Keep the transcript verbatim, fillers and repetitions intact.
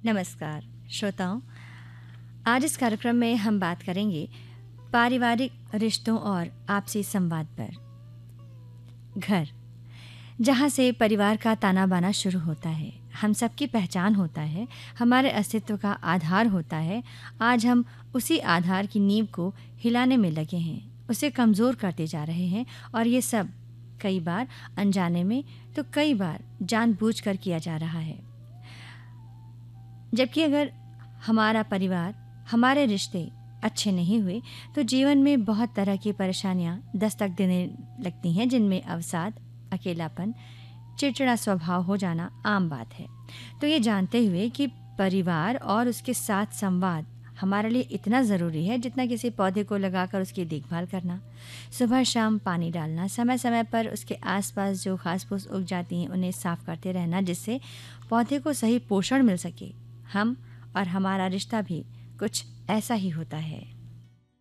नमस्कार श्रोताओं, आज इस कार्यक्रम में हम बात करेंगे पारिवारिक रिश्तों और आपसी संवाद पर। घर, जहाँ से परिवार का ताना बाना शुरू होता है, हम सबकी पहचान होता है, हमारे अस्तित्व का आधार होता है। आज हम उसी आधार की नींव को हिलाने में लगे हैं, उसे कमज़ोर करते जा रहे हैं और ये सब कई बार अनजाने में तो कई बार जानबूझकर किया जा रहा है। जबकि अगर हमारा परिवार, हमारे रिश्ते अच्छे नहीं हुए तो जीवन में बहुत तरह की परेशानियां दस्तक देने लगती हैं, जिनमें अवसाद, अकेलापन, चिड़चिड़ा स्वभाव हो जाना आम बात है। तो ये जानते हुए कि परिवार और उसके साथ संवाद हमारे लिए इतना ज़रूरी है जितना किसी पौधे को लगाकर उसकी देखभाल करना, सुबह शाम पानी डालना, समय समय पर उसके आसपास जो घास फूस उग जाती हैं उन्हें साफ करते रहना, जिससे पौधे को सही पोषण मिल सके। हम और हमारा रिश्ता भी कुछ ऐसा ही होता है।